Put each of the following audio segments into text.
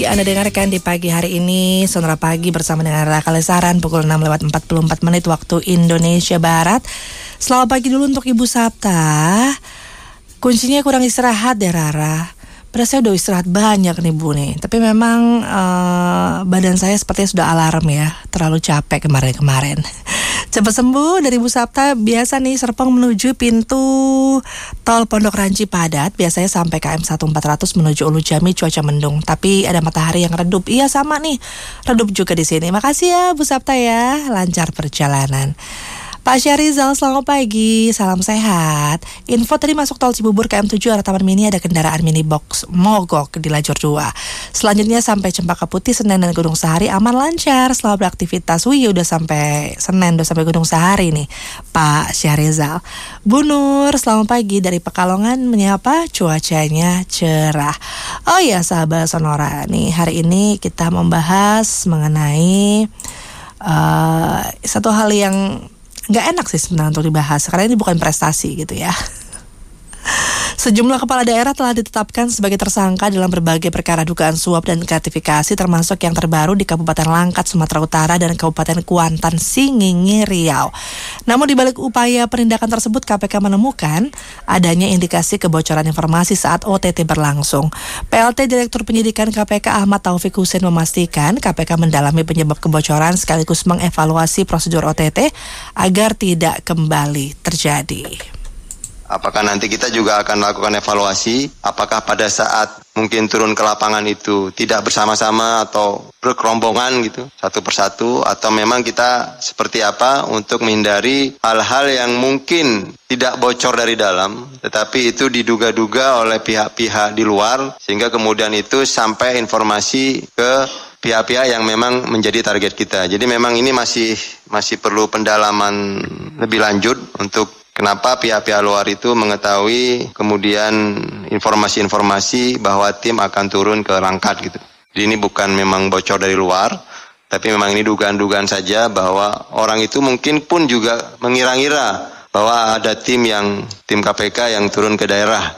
Anda dengarkan di pagi hari ini Sonora Pagi bersama dengan Rara Kalesaran pukul 6:44 waktu Indonesia Barat. Selamat pagi dulu untuk Ibu Sapta. Kuncinya kurang istirahat deh Rara. Padahal saya udah istirahat banyak nih Bu nih. Tapi memang badan saya sepertinya sudah alarm ya. Terlalu capek kemarin-kemarin. Cepat sembuh dari Bu Sapta. Biasa nih Serpong menuju pintu tol Pondok Ranji padat. Biasanya sampai KM 1400 menuju Ulu Jami cuaca mendung. Tapi ada matahari yang redup. Iya sama nih. Redup juga di sini. Makasih ya Bu Sapta ya. Lancar perjalanan. Pak Syahrizal, selamat pagi, salam sehat. Info tadi masuk tol Cibubur KM7 arah Taman Mini ada kendaraan mini box mogok di lajur 2. Selanjutnya sampai Cempaka Putih, Senen dan Gunung Sahari aman lancar. Selamat beraktivitas. Wih, udah sampai Senen, udah sampai Gunung Sahari nih Pak Syahrizal. Bu Nur, selamat pagi dari Pekalongan menyapa, cuacanya cerah. Oh ya sahabat Sonora, nih hari ini kita membahas mengenai satu hal yang nggak enak sih sebenarnya untuk dibahas karena ini bukan prestasi gitu ya. Sejumlah kepala daerah telah ditetapkan sebagai tersangka dalam berbagai perkara dugaan suap dan gratifikasi termasuk yang terbaru di Kabupaten Langkat, Sumatera Utara dan Kabupaten Kuantan, Singingi, Riau. Namun di balik upaya penindakan tersebut KPK menemukan adanya indikasi kebocoran informasi saat OTT berlangsung. PLT Direktur Penyidikan KPK Ahmad Taufik Hussein memastikan KPK mendalami penyebab kebocoran sekaligus mengevaluasi prosedur OTT agar tidak kembali terjadi. Apakah nanti kita juga akan melakukan evaluasi, apakah pada saat mungkin turun ke lapangan itu tidak bersama-sama atau berkerombongan gitu, satu persatu, atau memang kita seperti apa untuk menghindari hal-hal yang mungkin tidak bocor dari dalam, tetapi itu diduga-duga oleh pihak-pihak di luar, sehingga kemudian itu sampai informasi ke pihak-pihak yang memang menjadi target kita. Jadi memang ini masih perlu pendalaman lebih lanjut untuk kenapa pihak-pihak luar itu mengetahui kemudian informasi-informasi bahwa tim akan turun ke Langkat gitu. Jadi ini bukan memang bocor dari luar, tapi memang ini dugaan-dugaan saja bahwa orang itu mungkin pun juga mengira-ngira bahwa ada tim KPK yang turun ke daerah.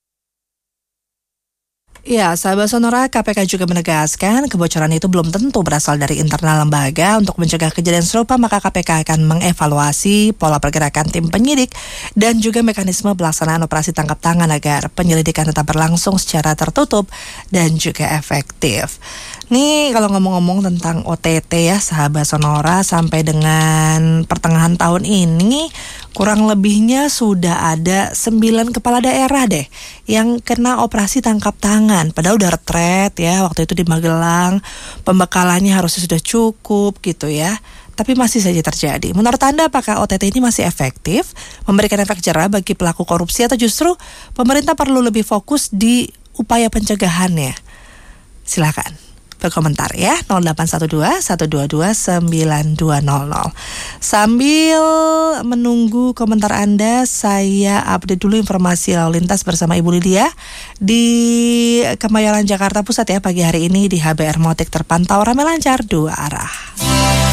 Ya, sahabat Sonora, KPK juga menegaskan kebocoran itu belum tentu berasal dari internal lembaga. Untuk mencegah kejadian serupa, maka KPK akan mengevaluasi pola pergerakan tim penyidik dan juga mekanisme pelaksanaan operasi tangkap tangan agar penyelidikan tetap berlangsung secara tertutup dan juga efektif. Nih kalau ngomong-ngomong tentang OTT ya sahabat Sonora, sampai dengan pertengahan tahun ini kurang lebihnya sudah ada 9 kepala daerah deh yang kena operasi tangkap tangan. Padahal udah retret ya waktu itu di Magelang, pembekalannya harusnya sudah cukup gitu ya. Tapi masih saja terjadi. Menurut Anda apakah OTT ini masih efektif, memberikan efek jerah bagi pelaku korupsi, atau justru pemerintah perlu lebih fokus di upaya pencegahannya? Silakan berkomentar ya, 0812-122-9200. Sambil menunggu komentar Anda, saya update dulu informasi lalu lintas bersama Ibu Lydia di Kemayoran Jakarta Pusat ya. Pagi hari ini di HBR Motik terpantau ramai lancar 2 arah.